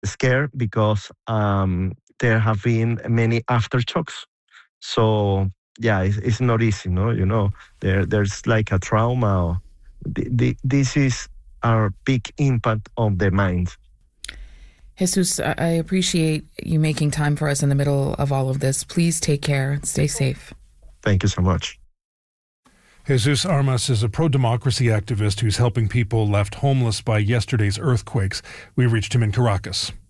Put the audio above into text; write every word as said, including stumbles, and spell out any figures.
scared because um, there have been many aftershocks. So yeah, it's, it's not easy, no. You know, there there's like a trauma. The, the, this is our big impact on the mind. Jesus, I appreciate you making time for us in the middle of all of this. Please take care and stay safe. Thank you so much. Jesus Armas is a pro-democracy activist who's helping people left homeless by yesterday's earthquakes. We reached him in Caracas.